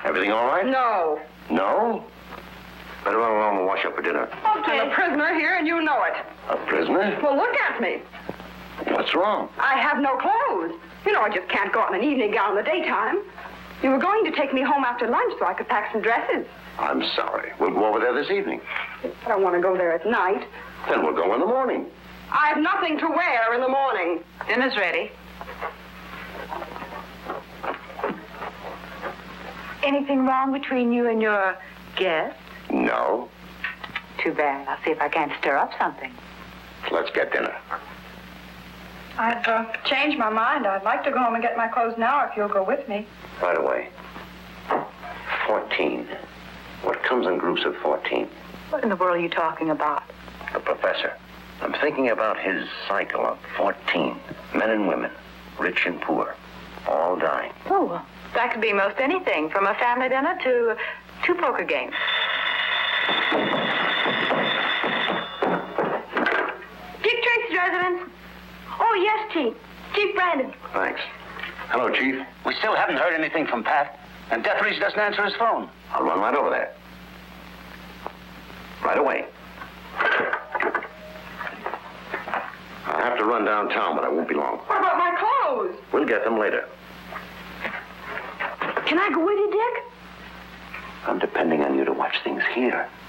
Everything all right? No. No? Better run along and wash up for dinner. Okay. I'm a prisoner here, and you know it. A prisoner? Well, look at me. What's wrong? I have no clothes. You know, I just can't go out in an evening gown in the daytime. You were going to take me home after lunch so I could pack some dresses. I'm sorry. We'll go over there this evening. I don't want to go there at night. Then we'll go in the morning. I have nothing to wear in the morning. Dinner's ready. Anything wrong between you and your guest? No. Too bad. I'll see if I can't stir up something. Let's get dinner. I've changed my mind. I'd like to go home and get my clothes now if you'll go with me. Right away. 14. What comes in groups of 14? What in the world are you talking about? The professor. I'm thinking about his cycle of 14. Men and women, rich and poor, all dying. Oh, well, that could be most anything, from a family dinner to 2 poker games. Chief Tracy's residence. Oh, yes, Chief. Chief Brandon. Thanks. Hello, Chief. We still haven't heard anything from Pat, and Deathridge doesn't answer his phone. I'll run right over there. Right away. I'll have to run downtown, but I won't be long. What about my clothes? We'll get them later. Can I go with you, Dick? I'm depending on you to watch things here.